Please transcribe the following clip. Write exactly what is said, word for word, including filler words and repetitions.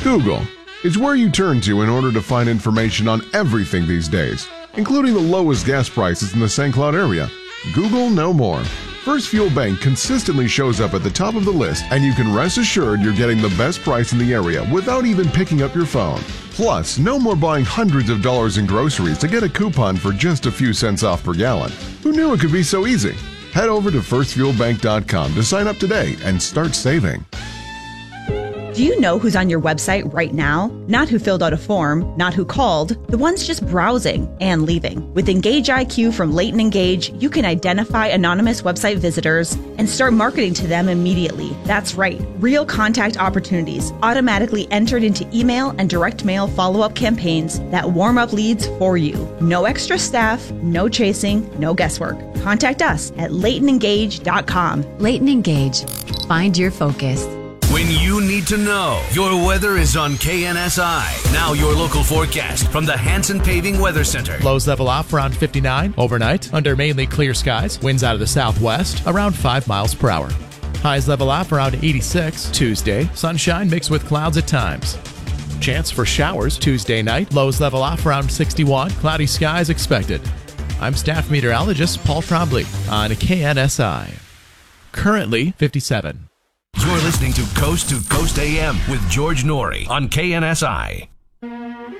Google is where you turn to in order to find information on everything these days, including the lowest gas prices in the Saint Cloud area. Google no more. First Fuel Bank consistently shows up at the top of the list, and you can rest assured you're getting the best price in the area without even picking up your phone. Plus, no more buying hundreds of dollars in groceries to get a coupon for just a few cents off per gallon. Who knew it could be so easy? Head over to first fuel bank dot com to sign up today and start saving. Do you know who's on your website right now? Not who filled out a form, not who called, the ones just browsing and leaving. With Engage I Q from Leighton Engage, you can identify anonymous website visitors and start marketing to them immediately. That's right, real contact opportunities automatically entered into email and direct mail follow-up campaigns that warm up leads for you. No extra staff, no chasing, no guesswork. Contact us at leighton engage dot com. Leighton Engage. Find your focus. When you need to know, your weather is on K N S I. Now your local forecast from the Hanson Paving Weather Center. Lows level off around fifty-nine overnight under mainly clear skies. Winds out of the southwest around five miles per hour. Highs level off around eighty-six Tuesday. Sunshine mixed with clouds at times. Chance for showers Tuesday night. Lows level off around sixty-one. Cloudy skies expected. I'm staff meteorologist Paul Trombley on K N S I. Currently fifty-seven. You're listening to Coast to Coast A M with George Noory on K N S I.